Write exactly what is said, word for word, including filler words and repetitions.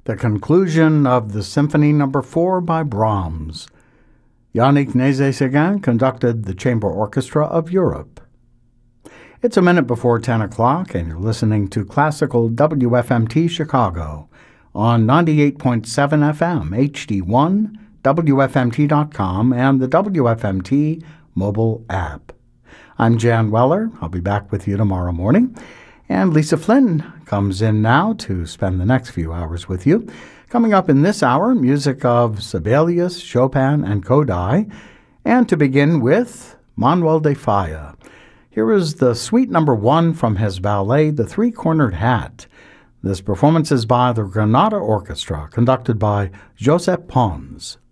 the conclusion of the Symphony Number four by Brahms. Yannick Nézet-Séguin conducted the Chamber Orchestra of Europe. It's a minute before ten o'clock, and you're listening to Classical W F M T Chicago on ninety-eight point seven F M, H D one, W F M T dot com, and the W F M T mobile app. I'm Jan Weller. I'll be back with you tomorrow morning. And Lisa Flynn comes in now to spend the next few hours with you. Coming up in this hour, music of Sibelius, Chopin, and Kodály. And to begin with, Manuel de Falla. Here is the suite number one from his ballet, The Three-Cornered Hat. This performance is by the Granada Orchestra, conducted by Josep Pons.